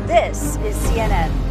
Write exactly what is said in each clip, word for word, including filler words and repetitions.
This is C N N.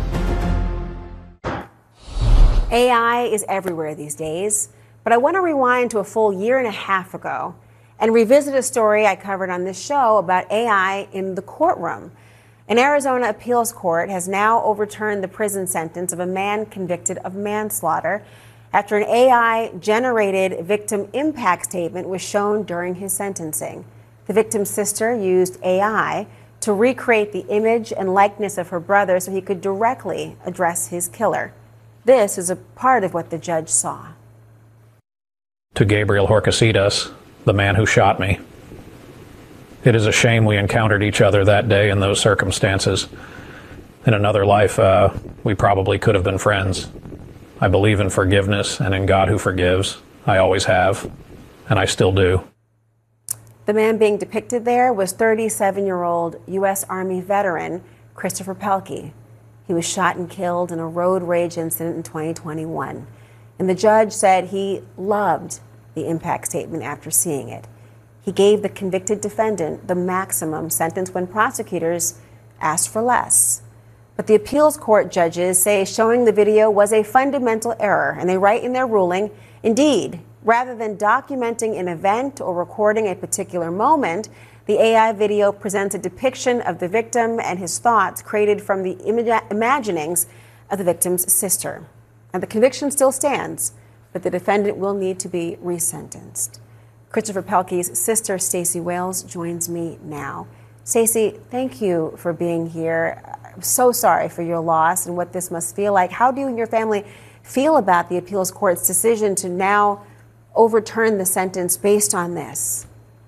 A I is everywhere these days, but I want to rewind to a full year and a half ago and revisit a story I covered on this show about A I in the courtroom. An Arizona appeals court has now overturned the prison sentence of a man convicted of manslaughter after an A I-generated victim impact statement was shown during his sentencing. The victim's sister used A I to recreate the image and likeness of her brother so he could directly address his killer. This is a part of what the judge saw. To Gabriel Horcasitas, the man who shot me. It is a shame we encountered each other that day in those circumstances. In another life, uh, we probably could have been friends. I believe in forgiveness and in God who forgives. I always have, and I still do. The man being depicted there was thirty-seven-year-old U S Army veteran Christopher Pelkey. He was shot and killed in a road rage incident in twenty twenty-one. And the judge said he loved the impact statement after seeing it. He gave the convicted defendant the maximum sentence when prosecutors asked for less. But the appeals court judges say showing the video was a fundamental error, and they write in their ruling, indeed, rather than documenting an event or recording a particular moment, the A I video presents a depiction of the victim and his thoughts created from the ima- imaginings of the victim's sister. And the conviction still stands, but the defendant will need to be resentenced. Christopher Pelkey's sister, Stacey Wales, joins me now. Stacey, thank you for being here. I'm so sorry for your loss and what this must feel like. How do you and your family feel about the appeals court's decision to now overturn the sentence based on this?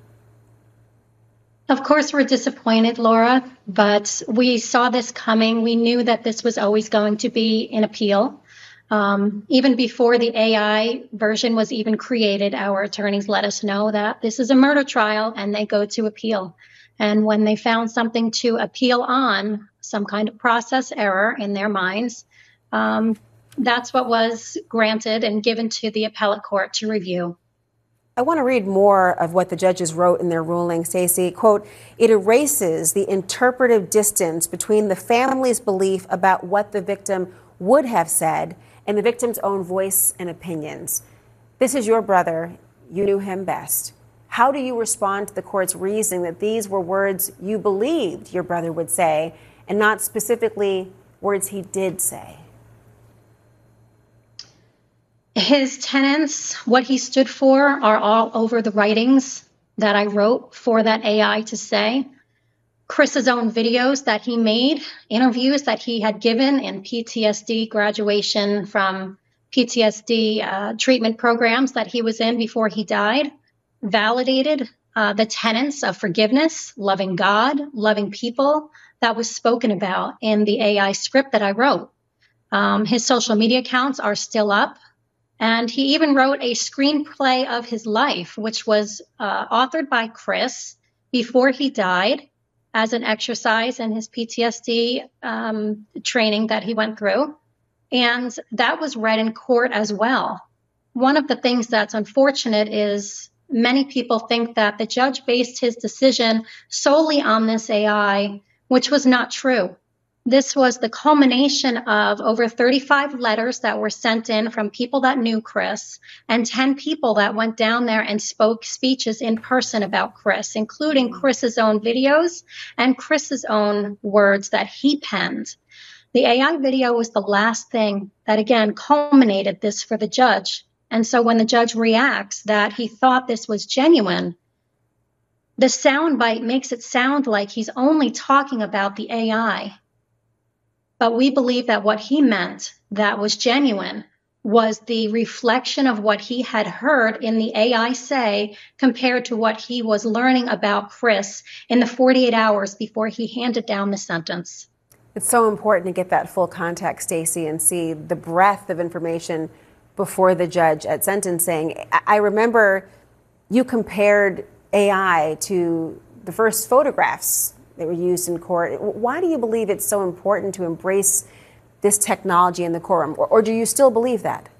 Of course, we're disappointed, Laura, but we saw this coming. We knew that this was always going to be an appeal. Um, even before the A I version was even created, our attorneys let us know that this is a murder trial and they go to appeal. And when they found something to appeal on, some kind of process error in their minds, um, that's what was granted and given to the appellate court to review. I want to read more of what the judges wrote in their ruling, Stacey. Quote, it erases the interpretive distance between the family's belief about what the victim would have said and the victim's own voice and opinions. This is your brother. You knew him best. How do you respond to the court's reasoning that these were words you believed your brother would say and not specifically words he did say? His tenets, what he stood for, are all over the writings that I wrote for that A I to say. Chris's own videos that he made, interviews that he had given in P T S D graduation from P T S D uh, treatment programs that he was in before he died, validated uh, the tenets of forgiveness, loving God, loving people that was spoken about in the A I script that I wrote. Um, his social media accounts are still up. And he even wrote a screenplay of his life, which was uh, authored by Chris before he died as an exercise in his P T S D um, training that he went through. And that was read in court as well. One of the things that's unfortunate is many people think that the judge based his decision solely on this A I, which was not true. This was the culmination of over thirty-five letters that were sent in from people that knew Chris and ten people that went down there and spoke speeches in person about Chris, including Chris's own videos and Chris's own words that he penned. The A I video was the last thing that, again, culminated this for the judge. And so when the judge reacts that he thought this was genuine, the soundbite makes it sound like he's only talking about the A I. But we believe that what he meant that was genuine was the reflection of what he had heard in the A I say compared to what he was learning about Chris in the forty-eight hours before he handed down the sentence. It's so important to get that full context, Stacey, and see the breadth of information before the judge at sentencing. I remember you compared A I to the first photographs that were used in court. Why do you believe it's so important to embrace this technology in the courtroom, or, or do you still believe that?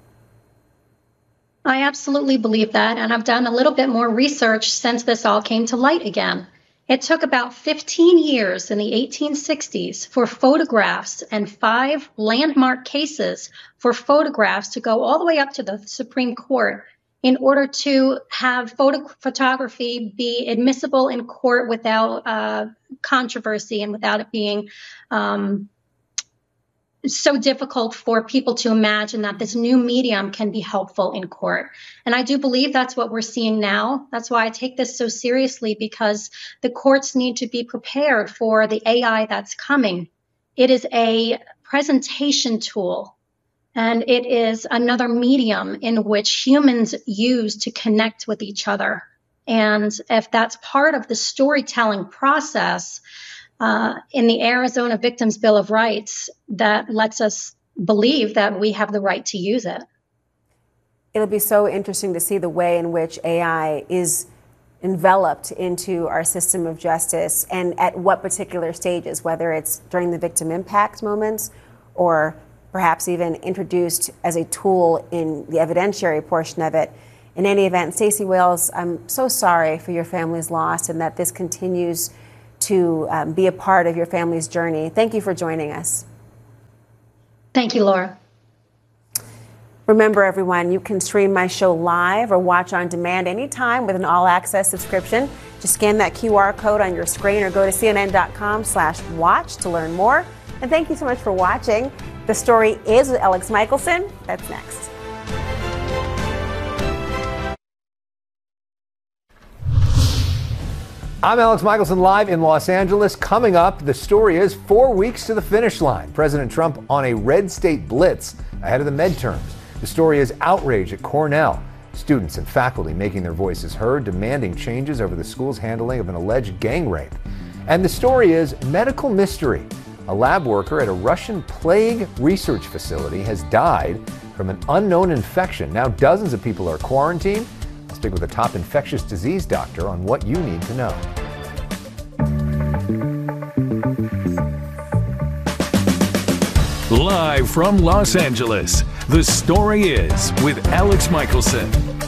I absolutely believe that, and I've done a little bit more research since this all came to light again. It took about fifteen years in the eighteen sixties for photographs and five landmark cases for photographs to go all the way up to the Supreme Court in order to have photo photography be admissible in court without uh, controversy and without it being um, so difficult for people to imagine that this new medium can be helpful in court. And I do believe that's what we're seeing now. That's why I take this so seriously, because the courts need to be prepared for the A I that's coming. It is a presentation tool, and it is another medium in which humans use to connect with each other. And if that's part of the storytelling process, Uh, in the Arizona Victims Bill of Rights, that lets us believe that we have the right to use it. It'll be so interesting to see the way in which A I is enveloped into our system of justice and at what particular stages, whether it's during the victim impact moments or perhaps even introduced as a tool in the evidentiary portion of it. In any event, Stacey Wales, I'm so sorry for your family's loss and that this continues to um, be a part of your family's journey. Thank you for joining us. Thank you, Laura. Remember, everyone, you can stream my show live or watch on demand anytime with an all-access subscription. Just scan that Q R code on your screen or go to C N N dot com slash watch to learn more. And thank you so much for watching. The Story Is with Alex Michelson. That's next. I'm Alex Michelson, live in Los Angeles. Coming up, The Story Is four weeks to the finish line. President Trump on a red state blitz ahead of the midterms. The Story Is outrage at Cornell. Students and faculty making their voices heard, demanding changes over the school's handling of an alleged gang rape. And The Story Is medical mystery. A lab worker at a Russian plague research facility has died from an unknown infection. Now dozens of people are quarantined. I'll speak with a top infectious disease doctor on what you need to know. Live from Los Angeles, The Story Is with Alex Michelson.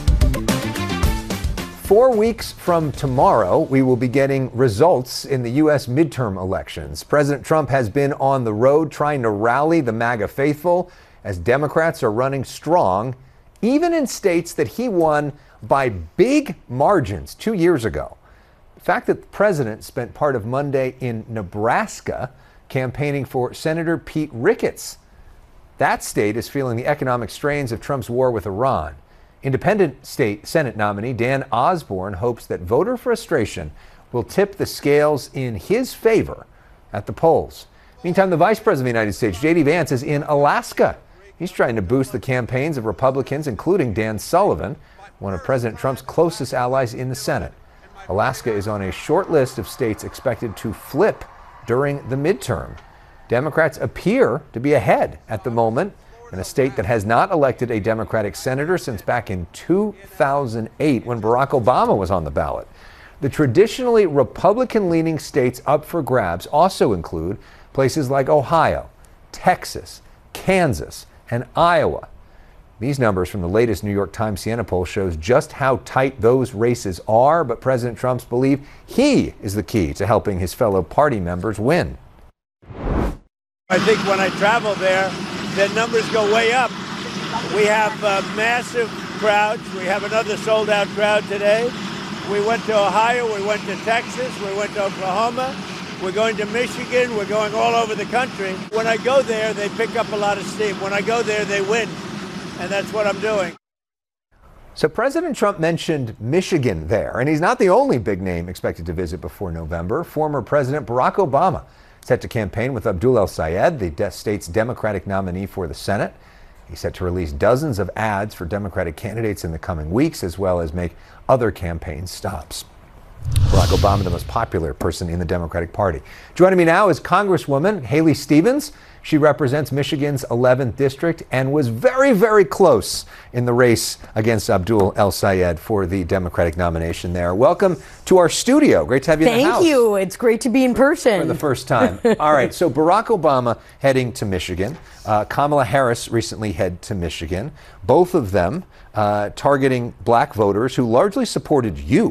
Four weeks from tomorrow, we will be getting results in the U S midterm elections. President Trump has been on the road trying to rally the MAGA faithful as Democrats are running strong, even in states that he won by big margins two years ago. The fact that the president spent part of Monday in Nebraska campaigning for Senator Pete Ricketts. That state is feeling the economic strains of Trump's war with Iran. Independent state Senate nominee Dan Osborne hopes that voter frustration will tip the scales in his favor at the polls. Meantime, the Vice President of the United States, J D Vance, is in Alaska. He's trying to boost the campaigns of Republicans, including Dan Sullivan, one of President Trump's closest allies in the Senate. Alaska is on a short list of states expected to flip during the midterm. Democrats appear to be ahead at the moment in a state that has not elected a Democratic senator since back in two thousand eight when Barack Obama was on the ballot. The traditionally Republican-leaning states up for grabs also include places like Ohio, Texas, Kansas, and Iowa. These numbers from the latest New York Times Siena poll shows just how tight those races are, but President Trump's believe he is the key to helping his fellow party members win. I think when I travel there, the numbers go way up. We have uh, massive crowds. We have another sold-out crowd today. We went to Ohio, we went to Texas, we went to Oklahoma, we're going to Michigan, we're going all over the country. When I go there, they pick up a lot of steam. When I go there, they win. And that's what I'm doing. So President Trump mentioned Michigan there, and he's not the only big name expected to visit before November. Former President Barack Obama set to campaign with Abdul El-Sayed, the state's Democratic nominee for the Senate. He's set to release dozens of ads for Democratic candidates in the coming weeks, as well as make other campaign stops. Barack Obama, the most popular person in the Democratic Party. Joining me now is Congresswoman Haley Stevens. She represents Michigan's eleventh district and was very, very close in the race against Abdul El-Sayed for the Democratic nomination there. Welcome to our studio. Great to have you in the house. Thank you. It's great to be in person. For the first time. All right. So Barack Obama heading to Michigan. Uh, Kamala Harris recently headed to Michigan. Both of them uh, targeting black voters who largely supported you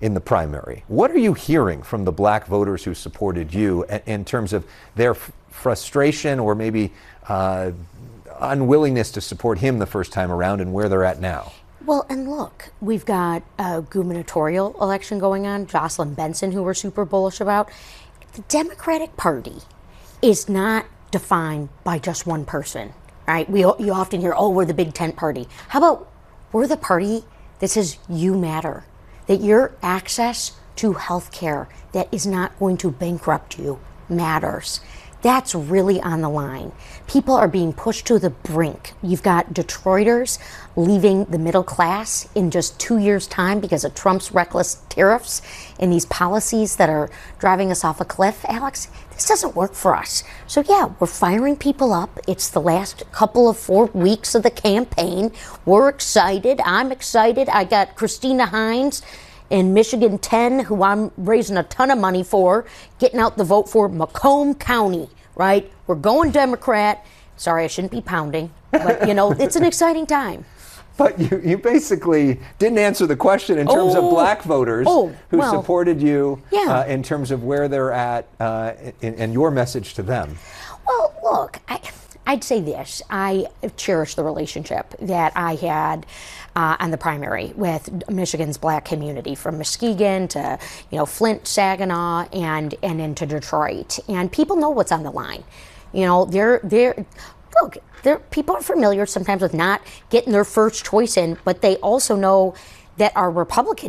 in the primary. What are you hearing from the black voters who supported you in, in terms of their f- frustration or maybe uh, unwillingness to support him the first time around and where they're at now? Well, and look, we've got a gubernatorial election going on, Jocelyn Benson, who we're super bullish about. The Democratic Party is not defined by just one person, right? We you often hear, oh, we're the big tent party. How about we're the party that says you matter, that your access to health care that is not going to bankrupt you matters. That's really on the line. People are being pushed to the brink. You've got Detroiters leaving the middle class in just two years' time because of Trump's reckless tariffs and these policies that are driving us off a cliff. Alex, this doesn't work for us. So yeah, we're firing people up. It's the last couple of four weeks of the campaign. We're excited. I'm excited. I got Christina Hines in Michigan ten, who I'm raising a ton of money for, getting out the vote for Macomb County, right? We're going Democrat. Sorry, I shouldn't be pounding, but you know, it's an exciting time. But you, you basically didn't answer the question in terms Oh. of black voters Oh, who well, supported you yeah. uh, in terms of where they're at uh, in, in your message to them. Well, look, I, I'd say this. I cherish the relationship that I had uh, on the primary with Michigan's black community, from Muskegon to, you know, Flint, Saginaw, and and into Detroit. And people know what's on the line. You know, they're they're look. They're, people are familiar sometimes with not getting their first choice in, but they also know that our Republican